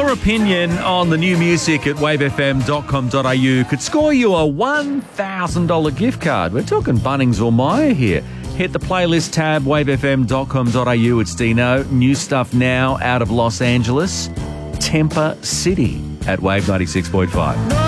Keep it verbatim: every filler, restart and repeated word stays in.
Your opinion on the new music at wave f m dot com dot a u could score you a one thousand dollars gift card. We're talking Bunnings or Myer here. Hit the playlist tab, wave f m dot com dot a u. It's Dino. New stuff now out of Los Angeles. Temper City at Wave ninety-six point five.